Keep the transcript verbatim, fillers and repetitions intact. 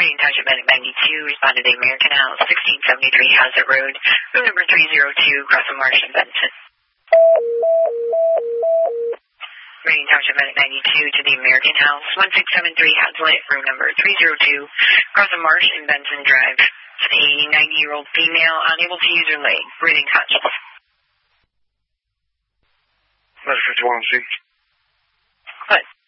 Reading Township Medic ninety-two, responded to the American House, sixteen seventy-three Hazard Road, room number three oh two, across the Marsh in Benson. Reading Township Medic ninety-two to the American House, one six seven three Hazlitt, room number three oh two, across the Marsh in Benson Drive. A ninety-year-old female unable to use her leg, breathing conscious. Medic fifty-one, Z. What?